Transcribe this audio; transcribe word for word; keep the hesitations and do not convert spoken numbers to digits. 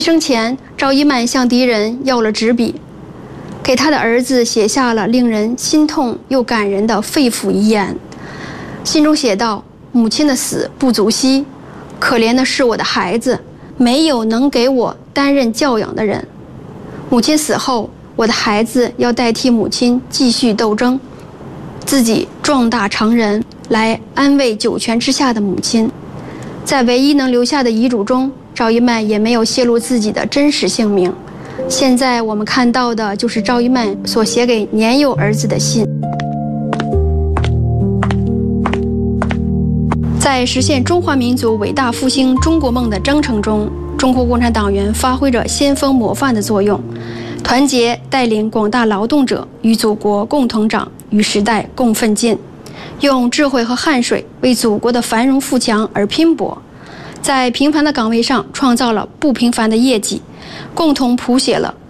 生前，赵一曼向敌人要了纸笔，给他的儿子写下了令人心痛又感人的肺腑遗言。信中写道：“母亲的死不足惜，可怜的是我的孩子，没有能给我担任教养的人。母亲死后，我的孩子要代替母亲继续斗争，自己壮大成人，来安慰九泉之下的母亲。”在唯一能留下的遗嘱中，赵一曼也没有泄露自己的真实姓名。现在我们看到的就是赵一曼所写给年幼儿子的信。在实现中华民族伟大复兴中国梦的征程中，中国共产党员发挥着先锋模范的作用，团结带领广大劳动者与祖国共同长，与时代共奋进，用智慧和汗水为祖国的繁荣富强而拼搏，在平凡的岗位上创造了不平凡的业绩，共同谱写了